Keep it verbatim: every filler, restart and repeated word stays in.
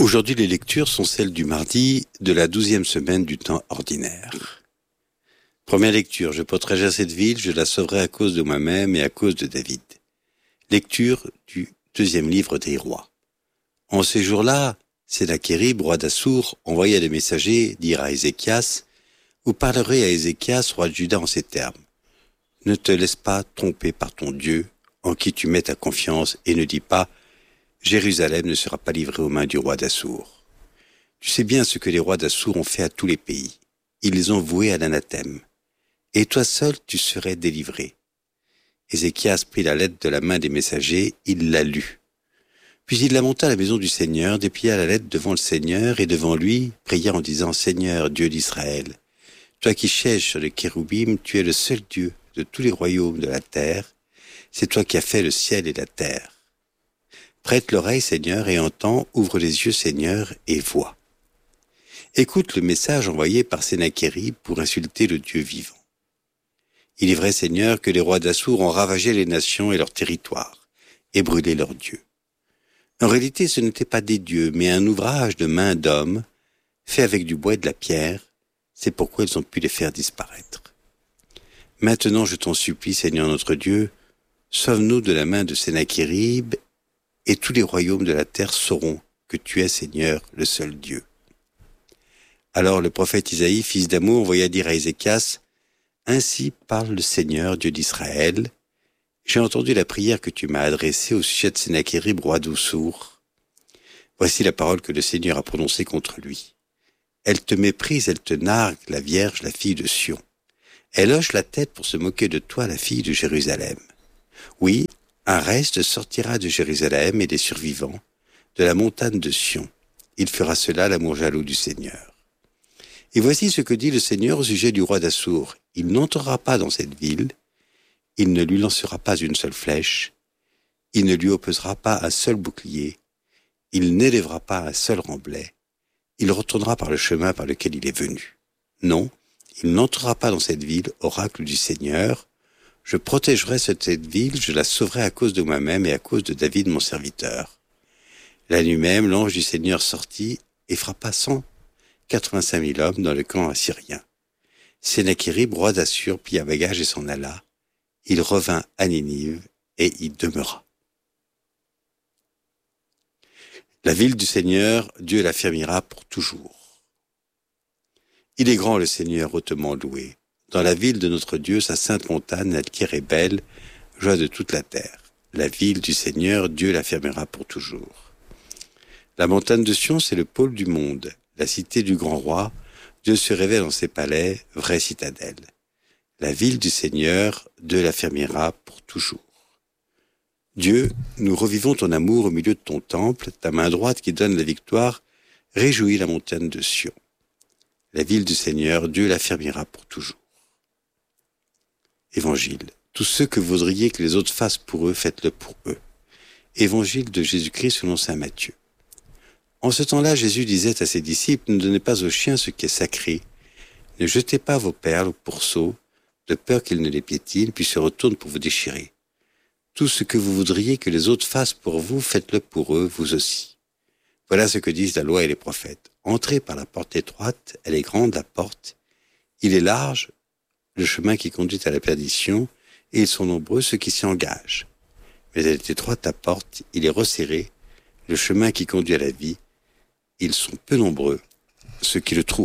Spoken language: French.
Aujourd'hui, les lectures sont celles du mardi de la douzième semaine du temps ordinaire. Première lecture, je protégerai cette ville, je la sauverai à cause de moi-même et à cause de David. Lecture du deuxième livre des rois. En ces jours-là, Sennachérib, roi d'Assour, envoya des messagers dire à Ézéchias, « Vous parlerez à Ézéchias, roi de Juda, en ces termes. Ne te laisse pas tromper par ton Dieu, en qui tu mets ta confiance, et ne dis pas, Jérusalem ne sera pas livrée aux mains du roi d'Assour. Tu sais bien ce que les rois d'Assour ont fait à tous les pays. Ils les ont voués à l'anathème. Et toi seul, tu serais délivré. » Ézéchias prit la lettre de la main des messagers, il la lut. Puis il la monta à la maison du Seigneur, déplia la lettre devant le Seigneur, et devant lui, pria en disant, « Seigneur, Dieu d'Israël, toi qui sièges sur les kéroubim, tu es le seul Dieu de tous les royaumes de la terre. C'est toi qui as fait le ciel et la terre. Prête l'oreille, Seigneur, et entends, ouvre les yeux, Seigneur, et vois. Écoute le message envoyé par Sennachérib pour insulter le Dieu vivant. Il est vrai, Seigneur, que les rois d'Assour ont ravagé les nations et leurs territoires, et brûlé leurs dieux. En réalité, ce n'était pas des dieux, mais un ouvrage de main d'hommes, fait avec du bois et de la pierre. C'est pourquoi ils ont pu les faire disparaître. Maintenant, je t'en supplie, Seigneur notre Dieu, sauve-nous de la main de Sennachérib, et tous les royaumes de la terre sauront que tu es, Seigneur, le seul Dieu. » Alors le prophète Isaïe, fils d'Amour, envoya dire à Ézéchias, « Ainsi parle le Seigneur, Dieu d'Israël. J'ai entendu la prière que tu m'as adressée au sujet de Sennachérib, roi d'Assour. Voici la parole que le Seigneur a prononcée contre lui. Elle te méprise, elle te nargue, la Vierge, la fille de Sion. Elle hoche la tête pour se moquer de toi, la fille de Jérusalem. Oui, un reste sortira de Jérusalem et des survivants, de la montagne de Sion. Il fera cela l'amour jaloux du Seigneur. Et voici ce que dit le Seigneur au sujet du roi d'Assour. Il n'entrera pas dans cette ville, il ne lui lancera pas une seule flèche, il ne lui opposera pas un seul bouclier, il n'élèvera pas un seul remblai, il retournera par le chemin par lequel il est venu. Non, il n'entrera pas dans cette ville, oracle du Seigneur. Je protégerai cette ville, je la sauverai à cause de moi-même et à cause de David mon serviteur. La nuit même, l'ange du Seigneur sortit et frappa cent quatre-vingt-cinq mille hommes dans le camp assyrien. Sennachérib, roi d'Assur, plia bagage et s'en alla. Il revint à Ninive et y demeura. La ville du Seigneur, Dieu l'affirmera pour toujours. Il est grand le Seigneur, hautement loué. Dans la ville de notre Dieu, sa sainte montagne, laquelle est belle, joie de toute la terre. La ville du Seigneur, Dieu l'affirmera pour toujours. La montagne de Sion, c'est le pôle du monde. La cité du grand roi, Dieu se révèle en ses palais, vraie citadelle. La ville du Seigneur, Dieu l'affirmera pour toujours. Dieu, nous revivons ton amour au milieu de ton temple, ta main droite qui donne la victoire, réjouit la montagne de Sion. La ville du Seigneur, Dieu l'affirmera pour toujours. Évangile. Tous ceux que vous voudriez que les autres fassent pour eux, faites-le pour eux. Évangile de Jésus-Christ selon saint Matthieu. En ce temps-là, Jésus disait à ses disciples, « Ne donnez pas aux chiens ce qui est sacré. Ne jetez pas vos perles au pourceau, de peur qu'ils ne les piétinent, puis se retournent pour vous déchirer. Tout ce que vous voudriez que les autres fassent pour vous, faites-le pour eux, vous aussi. Voilà ce que disent la loi et les prophètes. Entrez par la porte étroite, elle est grande la porte. Il est large, le chemin qui conduit à la perdition, et ils sont nombreux ceux qui s'y engagent. Mais elle est étroite la porte, il est resserré, le chemin qui conduit à la vie. Ils sont peu nombreux, ceux qui le trouvent. »